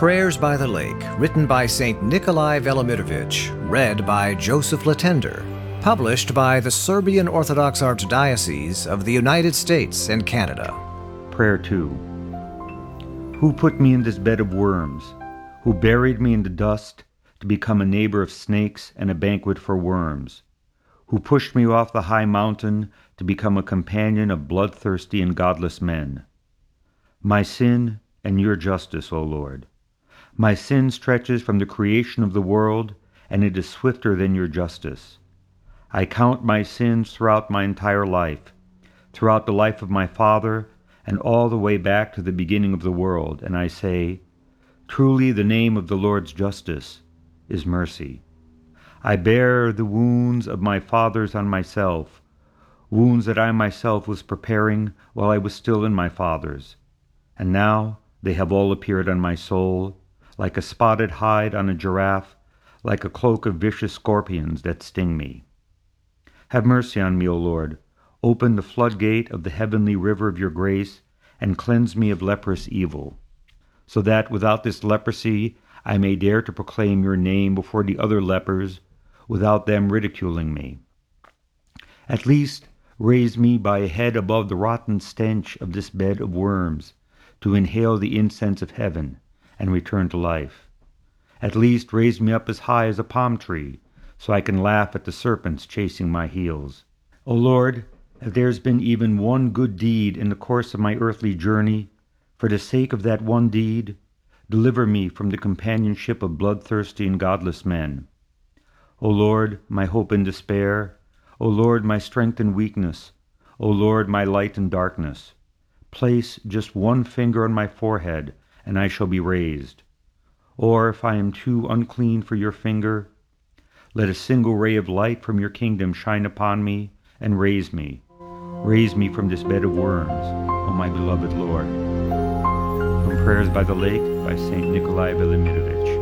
Prayers by the Lake, written by St. Nikolai Velimirovich, read by Joseph Latender, published by the Serbian Orthodox Archdiocese of the United States and Canada. Prayer 2. Who put me in this bed of worms? Who buried me in the dust to become a neighbor of snakes and a banquet for worms? Who pushed me off the high mountain to become a companion of bloodthirsty and godless men? My sin and your justice, O Lord. My sin stretches from the creation of the world, and it is swifter than your justice. I count my sins throughout my entire life, throughout the life of my father, and all the way back to the beginning of the world, and I say, truly the name of the Lord's justice is mercy. I bear the wounds of my fathers on myself, wounds that I myself was preparing while I was still in my father's, and now they have all appeared on my soul, like a spotted hide on a giraffe, like a cloak of vicious scorpions that sting me. Have mercy on me, O Lord. Open the floodgate of the heavenly river of your grace, and cleanse me of leprous evil, so that without this leprosy I may dare to proclaim your name before the other lepers, without them ridiculing me. At least raise me by a head above the rotten stench of this bed of worms, to inhale the incense of heaven and return to life. At least raise me up as high as a palm tree, so I can laugh at the serpents chasing my heels. O Lord, if there has been even one good deed in the course of my earthly journey, for the sake of that one deed, deliver me from the companionship of bloodthirsty and godless men. O Lord, my hope and despair, O Lord, my strength and weakness, O Lord, my light and darkness, place just one finger on my forehead, and I shall be raised. Or if I am too unclean for your finger, let a single ray of light from your kingdom shine upon me and raise me. Raise me from this bed of worms, O my beloved Lord. From Prayers by the Lake by St. Nikolai Velimirovich.